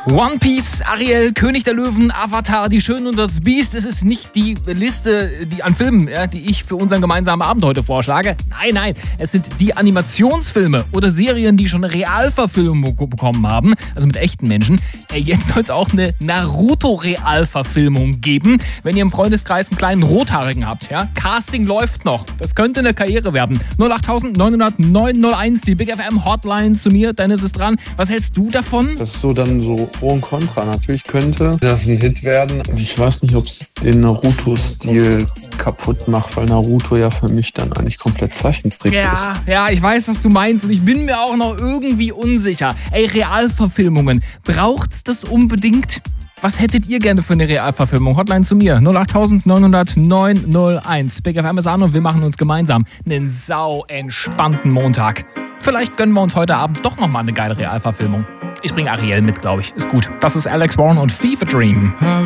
One Piece, Ariel, König der Löwen, Avatar, Die Schöne und das Biest. Es ist nicht die Liste an Filmen, die ich für unseren gemeinsamen Abend heute vorschlage. Nein, es sind die Animationsfilme oder Serien, die schon eine Realverfilmung bekommen haben, also mit echten Menschen. Jetzt soll es auch eine Naruto-Realverfilmung geben, wenn ihr im Freundeskreis einen kleinen Rothaarigen habt. Ja? Casting läuft noch. Das könnte eine Karriere werden. 08900 901, die Big FM Hotline zu mir. Dennis ist dran. Was hältst du davon? Das ist so dann so Pro und Contra. Natürlich könnte das ein Hit werden. Ich weiß nicht, ob es den Naruto-Stil kaputt macht, weil Naruto ja für mich dann eigentlich komplett Zeichentrick ist. Ja, ich weiß, was du meinst und ich bin mir auch noch irgendwie unsicher. Realverfilmungen, braucht's das unbedingt? Was hättet ihr gerne für eine Realverfilmung? Hotline zu mir, 08900 901. Big FM ist an und wir machen uns gemeinsam einen sau-entspannten Montag. Vielleicht gönnen wir uns heute Abend doch nochmal eine geile Realverfilmung. Ich bringe Ariel mit, glaube ich. Ist gut. Das ist Alex Warren und Fever Dream.